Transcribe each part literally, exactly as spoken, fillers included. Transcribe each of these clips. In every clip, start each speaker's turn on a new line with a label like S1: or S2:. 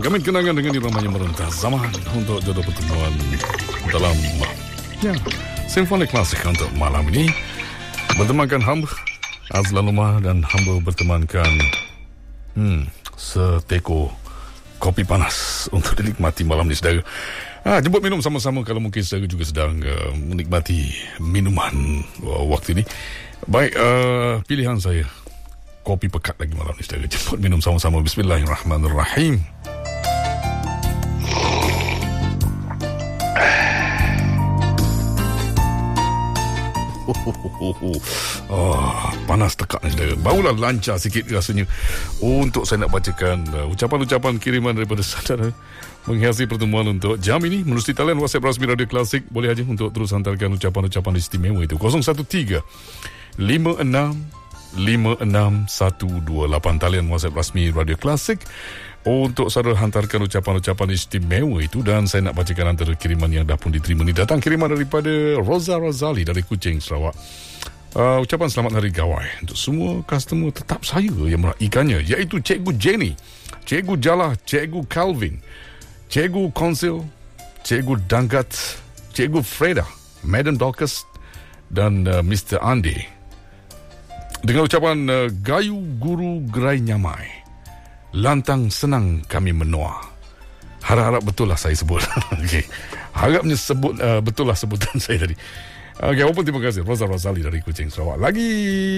S1: Menggamit kenangan dengan iramanya merentas zaman untuk jodoh pertemuan dalam ya, Simfoni Klasik untuk malam ini. Bertemankan hamba Azlan Umar dan hamba bertemankan hmm, seteko kopi panas untuk dinikmati malam ini, saudara. Ah, jemput minum sama-sama kalau mungkin saudara juga sedang uh, menikmati minuman uh, waktu ini. Baik, uh, pilihan saya kopi pekat lagi malam ni, saudara. Jemput minum sama-sama. Bismillahirrahmanirrahim. Oh, panas tekak ni, saudara. Barulah lancar sikit rasanya untuk saya nak bacakan uh, ucapan-ucapan kiriman daripada saudara menghiasi pertemuan untuk jam ini. Melalui talian WhatsApp rasmi Radio Klasik, boleh aja untuk terus hantarkan ucapan-ucapan istimewa itu. kosong satu tiga lima enam lima enam satu dua lapan, talian WhatsApp rasmi Radio Klasik untuk saudara hantarkan ucapan-ucapan istimewa itu. Dan saya nak bacakan antara kiriman yang dah pun diterima ni. Datang kiriman daripada Roza Razali dari Kuching, Sarawak. Uh, ucapan selamat hari gawai untuk semua customer tetap saya yang meraikannya, iaitu Cikgu Jenny, Cikgu Jalah, Cikgu Calvin, Cikgu Konsil, Cikgu Danggat, Cikgu Freda, Madam Dorcas dan uh, Mister Andi. Dengan ucapan uh, Gayu Guru Gerai Nyamai, lantang senang kami menua. Harap-harap betul lah saya sebut. Okay. Harapnya sebut uh, betul lah sebutan saya tadi. Okey, apa pun terima kasih Roza Razali dari Kuching, Sarawak. Lagi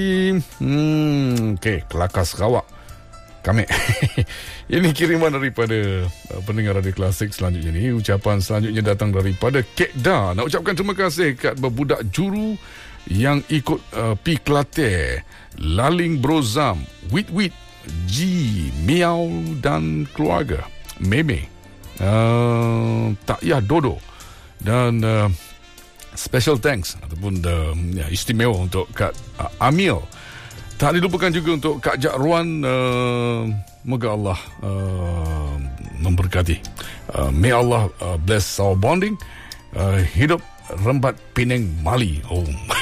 S1: hmm, okey, Kelakar Sarawak. Kami ini kiriman daripada uh, pendengar Radio Klasik selanjutnya ni. Ucapan selanjutnya datang daripada Kek Da. Nak ucapkan terima kasih kat berbudak juru yang ikut uh, pi Kelate, Laling Brozam, Wit Wit, G, Miau dan keluarga, Meme, uh, Takyah Dodo dan uh, special thanks ataupun uh, ya, istimewa untuk Kak uh, Amil. Tak dilupakan juga untuk Kak Jakruan. Uh, moga Allah uh, memberkati. Uh, may Allah uh, bless our bonding. Uh, hidup Rembat Penang Mali. Oh.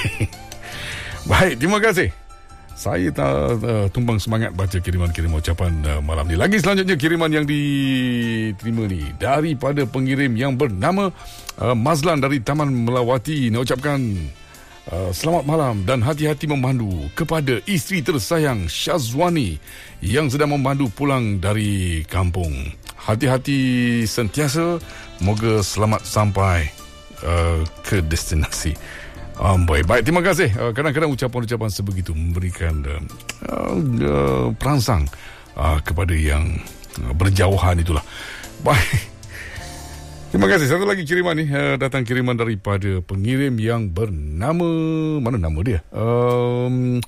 S1: Baik, terima kasih. Saya tak uh, tumbang semangat baca kiriman-kiriman ucapan uh, malam ni. Lagi selanjutnya kiriman yang diterima ni daripada pengirim yang bernama uh, Mazlan dari Taman Melawati. Nak ucapkan uh, selamat malam dan hati-hati memandu kepada isteri tersayang Syazwani yang sedang memandu pulang dari kampung. Hati-hati sentiasa, moga selamat sampai uh, ke destinasi. Um, baik, baik, terima kasih. Uh, kadang-kadang ucapan-ucapan sebegitu memberikan uh, uh, uh, perangsang uh, kepada yang uh, berjauhan itulah. Baik, terima kasih. Satu lagi kiriman ni uh, datang kiriman daripada pengirim yang bernama, mana nama dia? Um,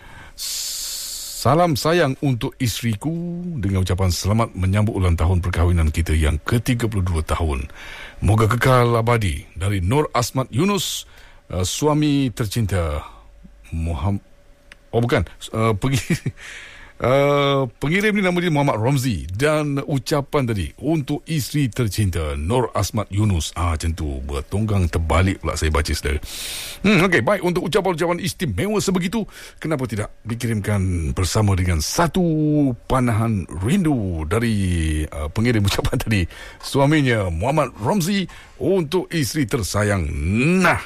S1: salam sayang untuk isteriku dengan ucapan selamat menyambut ulang tahun perkahwinan kita yang ke tiga puluh dua tahun. Moga kekal abadi, dari Nur Asmat Yunus. Uh, suami tercinta Muhammad, oh bukan, uh, pengirim, uh, pengirim ni nama dia Muhammad Ramzi. Dan ucapan tadi untuk isteri tercinta Nur Asmat Yunus. Ah, macam tu, bertonggang terbalik pula saya baca, saudara. Hmm, okey, baik, untuk ucapan-ucapan istimewa sebegitu, kenapa tidak dikirimkan bersama dengan satu panahan rindu dari uh, pengirim ucapan tadi, suaminya Muhammad Ramzi, untuk isteri tersayang. Nah,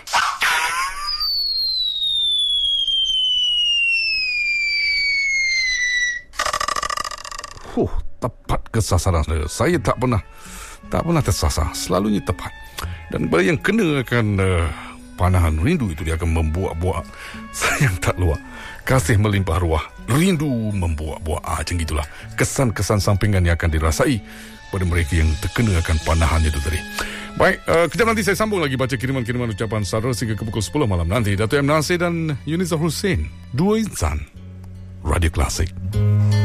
S1: Huh, tepat ke sasaran saya. Saya tak pernah tak pernah tersasar, selalunya tepat. Dan kepada yang kena akan uh, panahan rindu itu, dia akan membuak-buak. Sayang tak luar, kasih melimpah ruah, rindu membuak-buak. Ah, macam gitulah kesan-kesan sampingan yang akan dirasai pada mereka yang terkena akan panahan itu tadi. Baik, uh, kejap nanti saya sambung lagi baca kiriman-kiriman ucapan saudara sehingga ke pukul sepuluh malam nanti. Dato' M. Nasir dan Yunizar Hussein, dua insan Radio Klasik.